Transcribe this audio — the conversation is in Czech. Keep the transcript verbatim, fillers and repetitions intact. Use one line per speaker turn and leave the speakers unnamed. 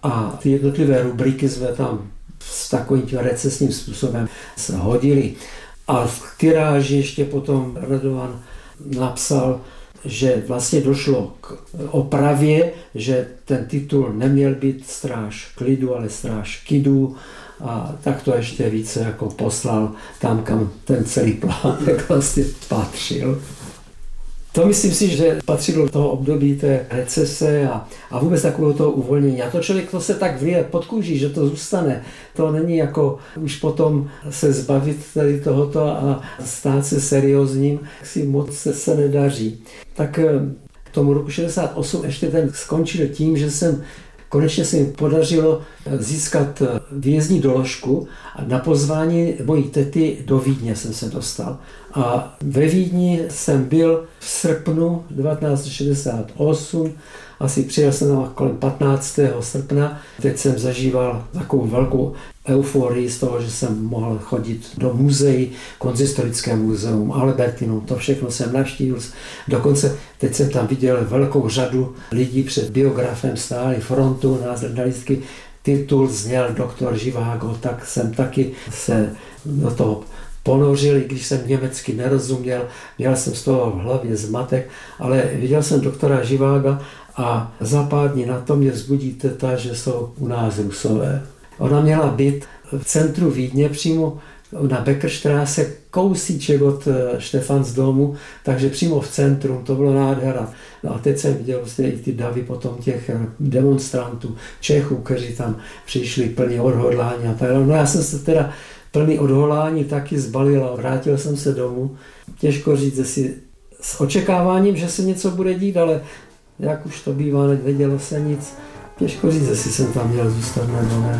A ty jednotlivé rubriky jsme tam s takovým recesním způsobem hodili. A v tiráži ještě potom Radovan napsal, že vlastně došlo k opravě, že ten titul neměl být Stráž klidu, ale Stráž kidu. A tak to ještě více jako poslal tam, kam ten celý plánek vlastně patřil. To myslím si, že patřilo do toho období té recese a, a vůbec takového toho uvolnění. A to člověk to se tak vlije pod kůží, že to zůstane. To není jako už potom se zbavit tady tohoto a stát se seriózním, si moc se, se nedaří. Tak k tomu roku šedesát osm ještě ten skončil tím, že jsem konečně se mi podařilo získat výjezdní doložku a na pozvání mojí tety do Vídně jsem se dostal. A ve Vídni jsem byl v srpnu devatenáct set šedesát osm, asi přijel jsem tam kolem patnáctého srpna. Teď jsem zažíval takovou velkou euforii z toho, že jsem mohl chodit do muzeí, Konzistorické muzeum, Albertinum, to všechno jsem navštívil. Dokonce teď jsem tam viděl velkou řadu lidí před biografem, stáli frontu na lístky. Titul zněl doktor Živago, tak jsem taky se do toho ponořil, i když jsem německy nerozuměl, měl jsem z toho v hlavě zmatek, ale viděl jsem doktora Živága a za pár dní na to mě vzbudí teta, že jsou u nás Rusové. Ona měla být v centru Vídně, přímo na Beckerstraße, kousíček od Štefansdomu, takže přímo v centru, to bylo nádhera. No a teď jsem viděl vlastně i ty davy potom těch demonstrantů, Čechů, kteří tam přišli plní odhodlání a tak. No já jsem se teda plný odhodlání taky zbalil a vrátil jsem se domů. Těžko říct, jestli s očekáváním, že se něco bude dít, ale jak už to bývá, nevědělo se nic. Těžko říct, jestli jsem tam měl zůstat nebo ne.